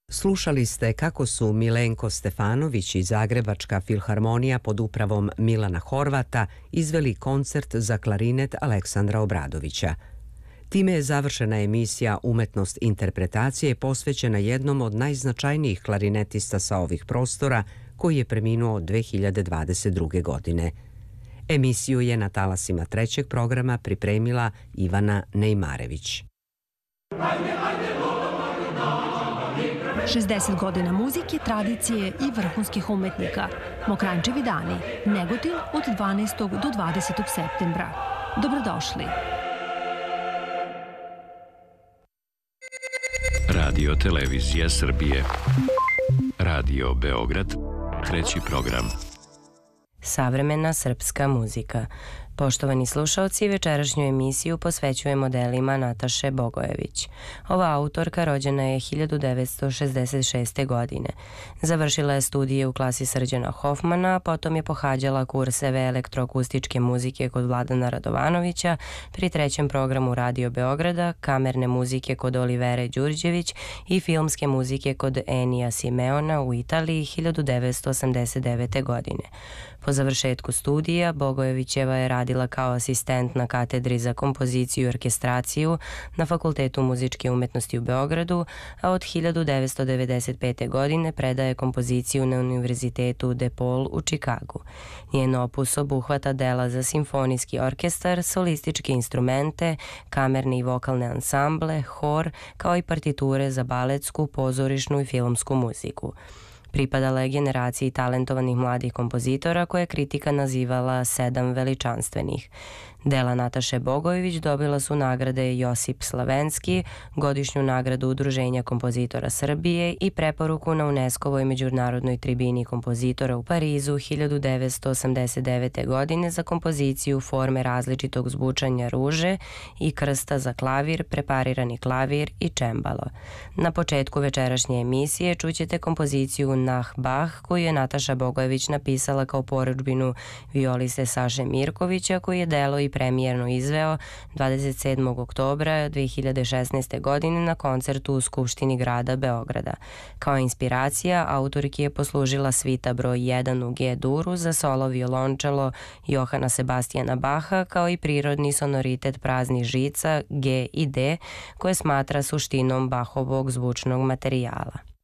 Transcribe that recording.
Slušali ste kako su Milenko Stefanović i Zagrebačka filharmonija pod upravom Milana Horvata izveli koncert za klarinet Aleksandra Obradovića. Time je završena emisija Umetnost interpretacije posvećena jednom od najznačajnijih klarinetista sa ovih prostora koji je preminuo 2022. godine. Emisiju je na talasima trećeg programa pripremila Ivana Nejmarević. 60 godina muzike, tradicije i vrhunskih umetnika. Mokranjčevi dani, Negotin od 12. do 20. septembra. Dobrodošli. Radio Televizija Srbije. Radio Beograd. Treći program. Savremena srpska muzika. Poštovani slušaoci, večerašnju emisiju posvećujemo delima Nataše Bogojević. Ova autorka rođena je 1966. godine. Završila je studije u klasi Srđana Hofmana, a potom je pohađala kurseve elektroakustičke muzike kod Vladana Radovanovića pri trećem programu Radio Beograda, kamerne muzike kod Olivere Đurđević i filmske muzike kod Enija Simeona u Italiji 1989. godine. Po završetku studija, Bogojevićeva je radila kao asistent na katedri za kompoziciju i orkestraciju na Fakultetu muzičke umetnosti u Beogradu, a od 1995. godine predaje kompoziciju na Univerzitetu DePaul u Čikagu. Njen opus obuhvata dela za simfonijski orkestar, solističke instrumente, kamerne i vokalne ansamble, hor, kao i partiture za baletsku, pozorišnu i filmsku muziku. Pripadala je generaciji talentovanih mladih kompozitora koje je kritika nazivala 7 veličanstvenih. Dela Nataše Bogojević dobila su nagrade Josip Slavenski, godišnju nagradu Udruženja kompozitora Srbije i preporuku na UNESCO-voj međunarodnoj tribini kompozitora u Parizu 1989. godine za kompoziciju Forme različitog zvučanja ruže i Krsta za klavir, preparirani klavir i čembalo. Na početku večerašnje emisije čućete kompoziciju Nah Bah koju je Nataša Bogojević napisala kao porudžbinu violiste Saše Mirkovića, koji je delo i premijerno izveo 27. oktobra 2016. godine na koncertu u Skupštini grada Beograda. Kao inspiracija, autorki je poslužila svita broj 1 u G-duru za solo violončelo Johana Sebastijana Baha, kao i prirodni sonoritet praznih žica G i D, koje smatra suštinom Bahovog zvučnog materijala.